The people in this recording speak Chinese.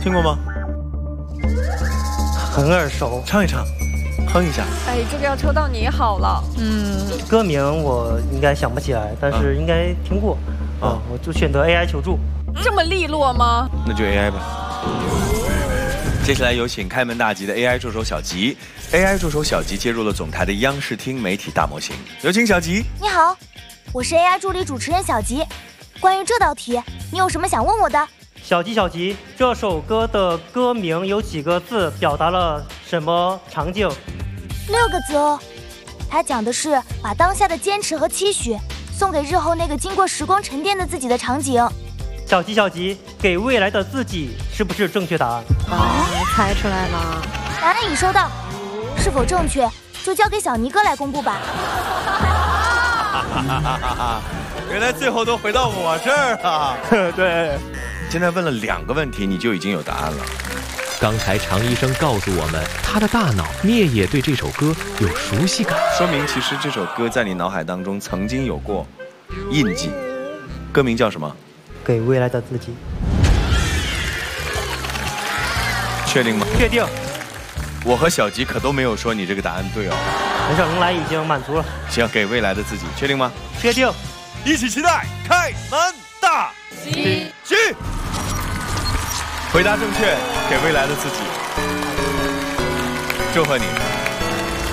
听过吗？ 很耳熟， 唱一唱，哼一下。 哎，这个要抽到你好了。 歌名我应该想不起来，但是应该听过。我就选择 AI 求助。 这么利落吗？ 那就 AI 吧。 接下来有请开门大吉的 AI 助手小吉。AI 助手小吉接入了总台的央视听媒体大模型，有请小吉。 你好，我是 AI 助理主持人小吉。关于这道题，你有什么想问我的？ 小吉，这首歌的歌名有几个字，表达了什么场景 ？6个字哦。它讲的是把当下的坚持和期许送给日后那个经过时光沉淀的自己的场景。 小吉，给未来的自己是不是正确答案？ 猜出来了。 答案已收到，是否正确就交给小尼哥来公布吧。 原来最后都回到我这儿了。 对， 现在问了2个问题，你就已经有答案了。 刚才常医生告诉我们，他的大脑也对这首歌有熟悉感， 说明其实这首歌在你脑海当中曾经有过印记。歌名叫什么？ 给未来的自己。 确定吗？ 确定。 我和小吉可都没有说你这个答案对哦。 人生来已经满足了。 行，给未来的自己，确定吗？ 确定。 一起期待开门大吉。回答正确，给未来的自己。祝贺你。